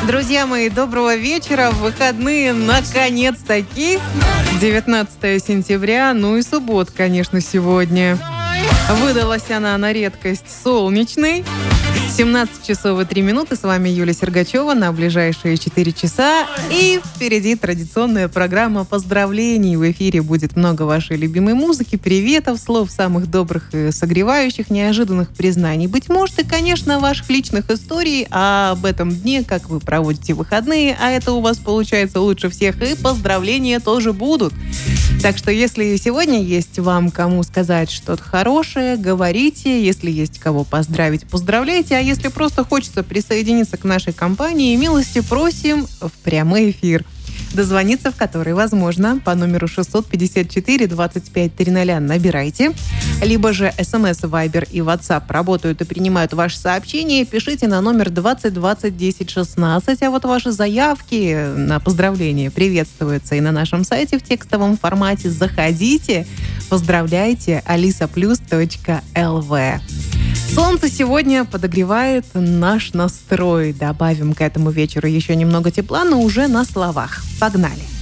Друзья мои, доброго вечера. В выходные наконец-таки 19 сентября, ну и суббота, конечно, сегодня. Выдалась она на редкость солнечной. 17 часов и 3 минуты. С вами Юлия Сергачева на ближайшие 4 часа. И впереди традиционная программа поздравлений. В эфире будет много вашей любимой музыки, приветов, слов самых добрых и согревающих, неожиданных признаний. Быть может, и, конечно, ваших личных историй об этом дне, как вы проводите выходные. А это у вас получается лучше всех. И поздравления тоже будут. Так что, если сегодня есть вам кому сказать что-то хорошее, говорите. Если есть кого поздравить, поздравляйте. А если просто хочется присоединиться к нашей компании, милости просим в прямой эфир. Дозвониться в который возможно по номеру 654-25-00 набирайте. Либо же СМС, Вайбер и WhatsApp работают и принимают ваши сообщения. Пишите на номер 20 20 10 16. А вот ваши заявки на поздравления приветствуются и на нашем сайте в текстовом формате. Заходите, поздравляйте alisaplus.lv. Солнце сегодня подогревает наш настрой. Добавим к этому вечеру еще немного тепла, но уже на словах. Погнали!